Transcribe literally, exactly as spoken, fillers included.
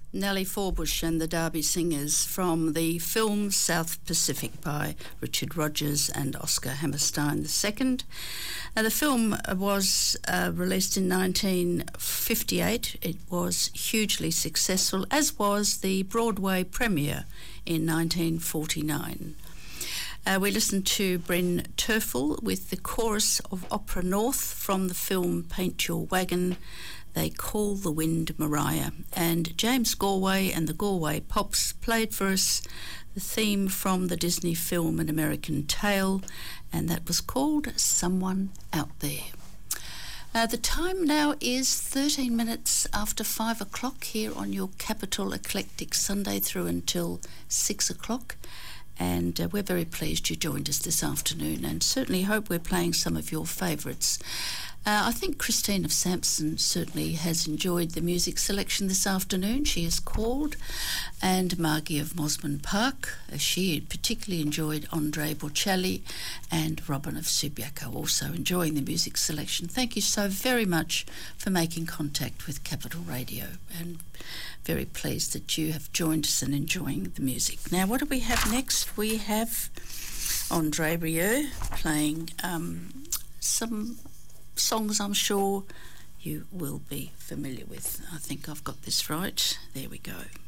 Nellie Forbush and the Derby Singers from the film South Pacific by Richard Rogers and Oscar Hammerstein the second. Now, the film was uh, released in nineteen fifty-eight. It was hugely successful, as was the Broadway premiere in nineteen forty-nine. Uh, we listened to Bryn Terfel with the chorus of Opera North from the film Paint Your Wagon, They Call the Wind Mariah. And James Galway and the Galway Pops played for us the theme from the Disney film An American Tail, and that was called Someone Out There. Uh, the time now is thirteen minutes after five o'clock here on your Capital Eclectic Sunday through until six o'clock. And uh, we're very pleased you joined us this afternoon, and certainly hope we're playing some of your favourites. Uh, I think Christine of Sampson certainly has enjoyed the music selection this afternoon. She has called, and Margie of Mosman Park, uh, she particularly enjoyed Andre Bocelli, and Robin of Subiaco also enjoying the music selection. Thank you so very much for making contact with Capital Radio, and very pleased that you have joined us and enjoying the music. Now, what do we have next? We have Andre Rieu playing um, some songs I'm sure you will be familiar with. I think I've got this right. There we go.